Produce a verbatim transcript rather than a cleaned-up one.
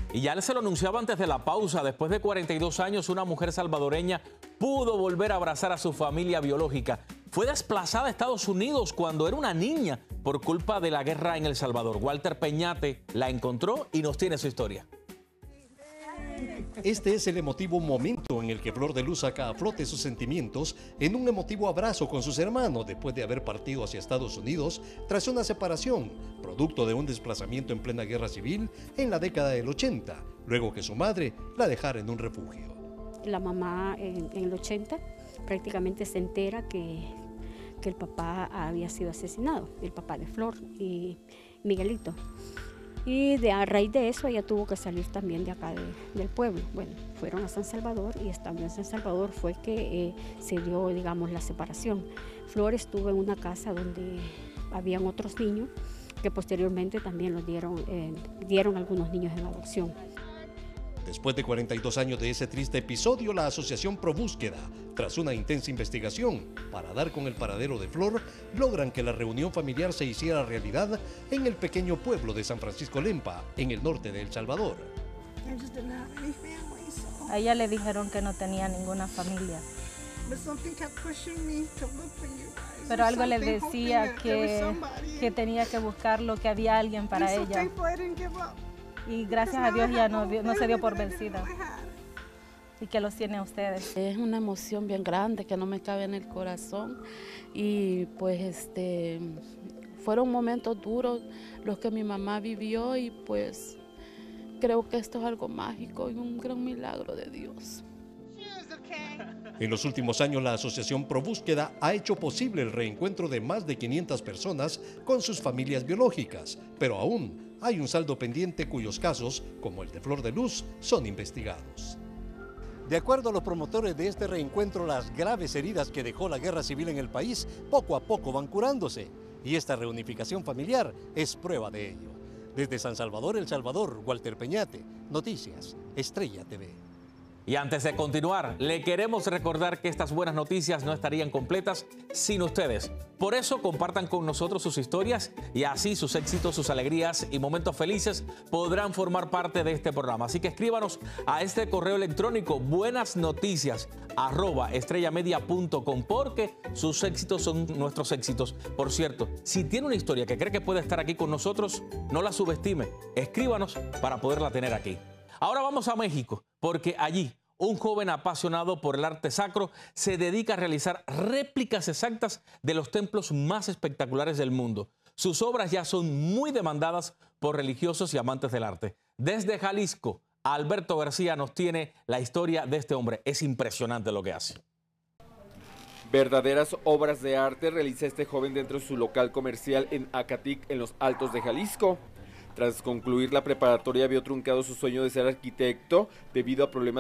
Y ya se lo anunciaba antes de la pausa, después de cuarenta y dos años, una mujer salvadoreña pudo volver a abrazar a su familia biológica. Fue desplazada a Estados Unidos cuando era una niña por culpa de la guerra en El Salvador. Walter Peñate la encontró y nos tiene su historia. Este es el emotivo momento en el que Flor de Luz saca a flote sus sentimientos en un emotivo abrazo con sus hermanos después de haber partido hacia Estados Unidos tras una separación, producto de un desplazamiento en plena guerra civil en la década del ochenta, luego que su madre la dejara en un refugio. La mamá en, en el ochenta prácticamente se entera que, que el papá había sido asesinado, el papá de Flor y Miguelito. Y de, a raíz de eso ella tuvo que salir también de acá de, del pueblo. Bueno, fueron a San Salvador y estando en San Salvador fue que eh, se dio, digamos, la separación. Flor estuvo en una casa donde habían otros niños que posteriormente también los dieron, eh, dieron algunos niños en adopción. Después de cuarenta y dos años de ese triste episodio, la Asociación Pro Búsqueda, tras una intensa investigación para dar con el paradero de Flor, logran que la reunión familiar se hiciera realidad en el pequeño pueblo de San Francisco Lempa, en el norte de El Salvador. A ella le dijeron que no tenía ninguna familia, pero algo le decía que, que tenía que buscarlo, que había alguien para ella. Y gracias a Dios ya no, no se dio por vencida y que los tiene a ustedes. Es una emoción bien grande que no me cabe en el corazón y pues este fueron momentos duros los que mi mamá vivió y pues creo que esto es algo mágico y un gran milagro de Dios. En los últimos años, la Asociación Pro Búsqueda ha hecho posible el reencuentro de más de quinientas personas con sus familias biológicas, pero aún hay un saldo pendiente cuyos casos, como el de Flor de Luz, son investigados. De acuerdo a los promotores de este reencuentro, las graves heridas que dejó la guerra civil en el país poco a poco van curándose, y esta reunificación familiar es prueba de ello. Desde San Salvador, El Salvador, Walter Peñate, Noticias, Estrella T V. Y antes de continuar, le queremos recordar que estas buenas noticias no estarían completas sin ustedes. Por eso compartan con nosotros sus historias y así sus éxitos, sus alegrías y momentos felices podrán formar parte de este programa. Así que escríbanos a este correo electrónico buenasnoticias arroba estrellamedia punto com porque sus éxitos son nuestros éxitos. Por cierto, si tiene una historia que cree que puede estar aquí con nosotros, no la subestime. Escríbanos para poderla tener aquí. Ahora vamos a México, porque allí un joven apasionado por el arte sacro se dedica a realizar réplicas exactas de los templos más espectaculares del mundo. Sus obras ya son muy demandadas por religiosos y amantes del arte. Desde Jalisco, Alberto García nos tiene la historia de este hombre. Es impresionante lo que hace. Verdaderas obras de arte realiza este joven dentro de su local comercial en Acatic, en los Altos de Jalisco. Tras concluir la preparatoria, vio truncado su sueño de ser arquitecto debido a problemas